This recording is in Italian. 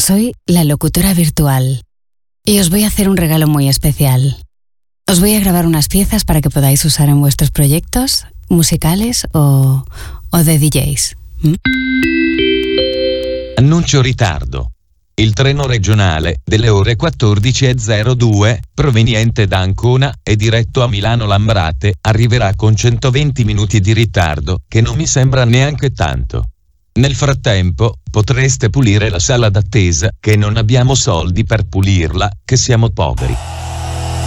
Soy la locutora virtual y os voy a hacer un regalo muy especial. Os voy a grabar unas piezas para que podáis usar en vuestros proyectos musicales o de DJs. Annuncio ritardo. Il treno regionale delle ore 14:02, proveniente da Ancona e diretto a Milano Lambrate, arriverà con 120 minuti di ritardo, che non mi sembra neanche tanto. Nel frattempo, potreste pulire la sala d'attesa, che non abbiamo soldi per pulirla, che siamo poveri.